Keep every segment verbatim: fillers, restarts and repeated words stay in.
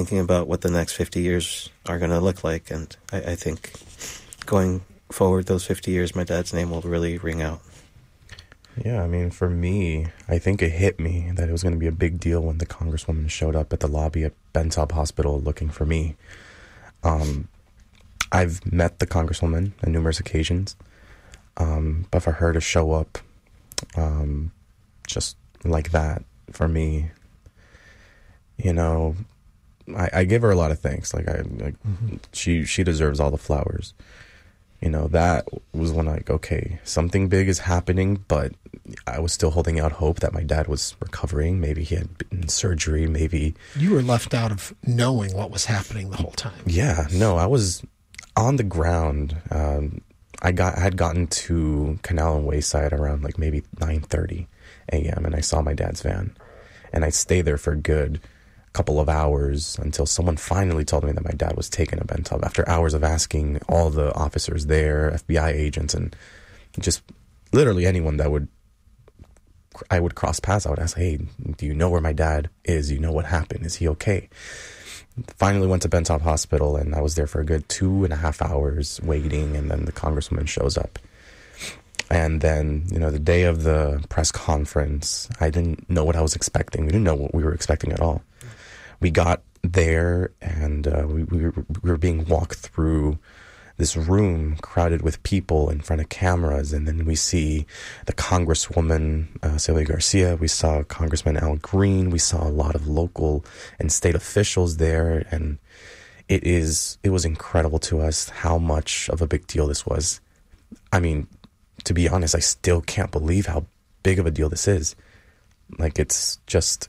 thinking about what the next fifty years are going to look like. And I, I think going forward those fifty years, my dad's name will really ring out. Yeah, I mean, for me, I think it hit me that it was going to be a big deal when the congresswoman showed up at the lobby at Bentop Hospital looking for me. Um, I've met the congresswoman on numerous occasions, um, but for her to show up um, just like that, for me, you know, I, I give her a lot of thanks. Like, I, like mm-hmm. she she deserves all the flowers. You know, that was when, like, okay, something big is happening, but I was still holding out hope that my dad was recovering. Maybe he had been in surgery, maybe... You were left out of knowing what was happening the whole time. Yeah, no, I was on the ground. Um, I got I had gotten to Canal and Wayside around, like, maybe nine thirty a.m., and I saw my dad's van. And I stayed there for a good couple of hours until someone finally told me that my dad was taken to Bentop after hours of asking all the officers there, F B I agents, and just literally anyone that would I would cross paths. I would ask, hey, do you know where my dad is? Do you know what happened? Is he okay? Finally went to Bentop Hospital, and I was there for a good two and a half hours waiting, and then the congresswoman shows up. And then, you know, the day of the press conference, I didn't know what I was expecting. We didn't know what we were expecting at all. We got there, and uh, we, we, were, we were being walked through this room crowded with people in front of cameras, and then we see the Congresswoman, uh, Sylvia Garcia. We saw Congressman Al Green. We saw a lot of local and state officials there, and it is it was incredible to us how much of a big deal this was. I mean, to be honest, I still can't believe how big of a deal this is. Like, it's just...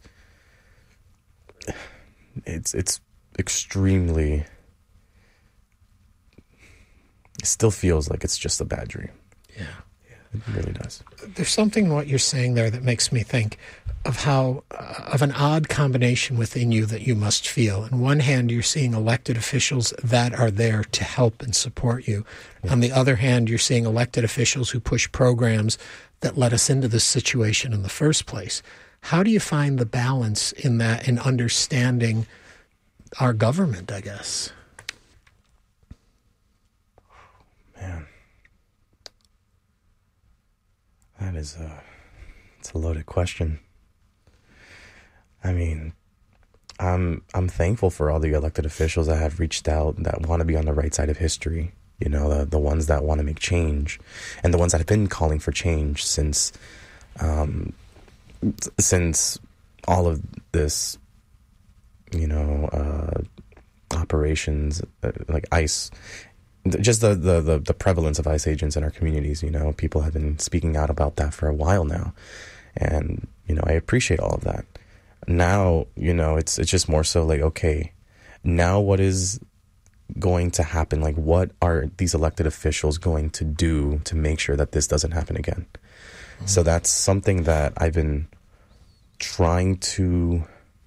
It's it's extremely... It still feels like it's just a bad dream. Yeah. yeah. It really does. There's something in what you're saying there that makes me think of how, uh, of an odd combination within you that you must feel. On one hand, you're seeing elected officials that are there to help and support you. Yeah. On the other hand, you're seeing elected officials who push programs that led us into this situation in the first place. How do you find the balance in that, in understanding our government, I guess? Man, that is a, it's a loaded question. I mean, I'm I'm thankful for all the elected officials that have reached out, that want to be on the right side of history. You know, the the ones that want to make change, and the ones that have been calling for change since, um, since all of this, you know, uh, operations uh, like ICE. Just the, the, the, the prevalence of ICE agents in our communities, you know, people have been speaking out about that for a while now. And, you know, I appreciate all of that. Now, you know, it's it's just more so like, okay, now what is going to happen? Like, what are these elected officials going to do to make sure that this doesn't happen again? Mm-hmm. So that's something that I've been trying to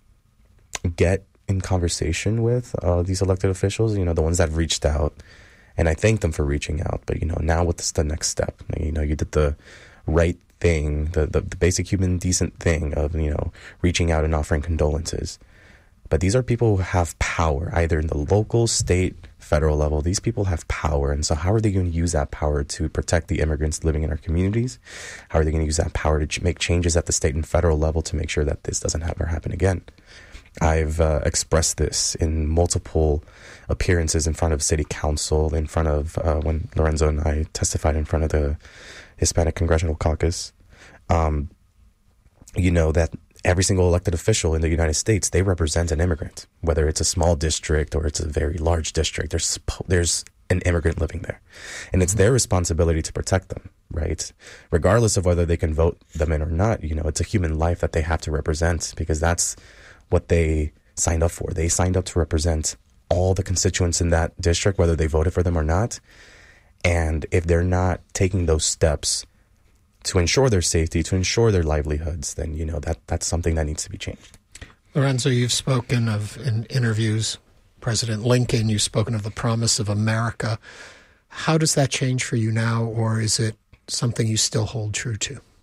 get in conversation with uh, these elected officials, you know, the ones that have reached out. And I thank them for reaching out. But, you know, now what's the next step? You know, you did the right thing, the, the, the basic human decent thing of, you know, reaching out and offering condolences. But these are people who have power, either in the local, state, federal level. These people have power. And so how are they going to use that power to protect the immigrants living in our communities? How are they going to use that power to make changes at the state and federal level to make sure that this doesn't ever happen again? I've uh, expressed this in multiple appearances in front of city council, in front of uh, when Lorenzo and I testified in front of the Hispanic Congressional Caucus. Um, you know, that every single elected official in the United States, they represent an immigrant, whether it's a small district or it's a very large district. There's there's an immigrant living there, and it's their responsibility to protect them, right? Regardless of whether they can vote them in or not, you know, it's a human life that they have to represent, because that's what they signed up for. They signed up to represent all the constituents in that district, whether they voted for them or not. And if they're not taking those steps to ensure their safety, to ensure their livelihoods, then, you know, that that's something that needs to be changed. Lorenzo, you've spoken of, in interviews, President Lincoln, you've spoken of the promise of America. How does that change for you now, or is it something you still hold true to?